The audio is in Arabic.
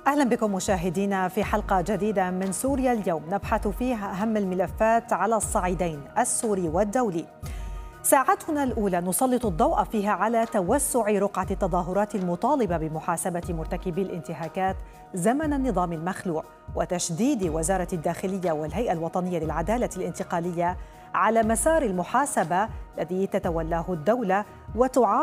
أهلا بكم مشاهدينا في حلقة جديدة من سوريا اليوم، نبحث فيها أهم الملفات على الصعيدين السوري والدولي. ساعتنا الأولى نسلط الضوء فيها على توسع رقعة التظاهرات المطالبة بمحاسبة مرتكبي الانتهاكات زمن النظام المخلوع، وتشديد وزارة الداخلية والهيئة الوطنية للعدالة الانتقالية على مسار المحاسبة الذي تتولاه الدولة